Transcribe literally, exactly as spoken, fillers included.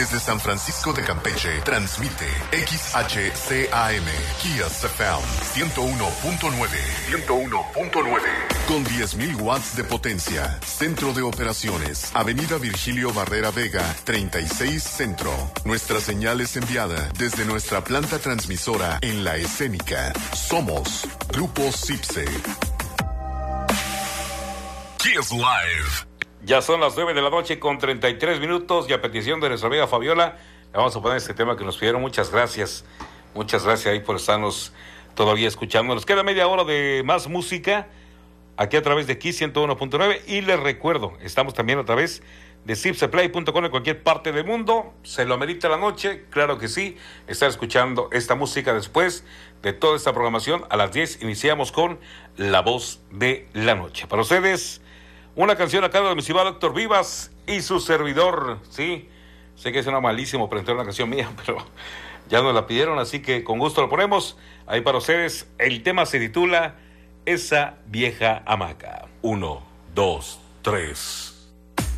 Desde San Francisco de Campeche, transmite X H C A M, Kiss F M, ciento uno punto nueve. ciento uno punto nueve. Con diez mil watts de potencia. Centro de operaciones, Avenida Virgilio Barrera Vega, treinta y seis Centro. Nuestra señal es enviada desde nuestra planta transmisora en La Escénica. Somos Grupo Cipse. Kiss Live. Ya son las nueve de la noche con treinta y tres minutos y a petición de nuestra amiga Fabiola le vamos a poner este tema que nos pidieron. Muchas gracias, muchas gracias ahí por estarnos todavía escuchando. Nos queda media hora de más música aquí a través de Kiss ciento uno punto nueve y les recuerdo, estamos también a través de cipseplay punto com en cualquier parte del mundo. ¿Se lo amerita la noche? Claro que sí. Estar escuchando esta música después de toda esta programación. A las diez iniciamos con La Voz de la Noche. Para ustedes, una canción a cargo de mi estimado Héctor Vivas y su servidor. Sí, sé que es una malísimo presentar una canción mía, pero ya nos la pidieron, así que con gusto lo ponemos. Ahí para ustedes, el tema se titula Esa Vieja Hamaca. Uno, dos, tres.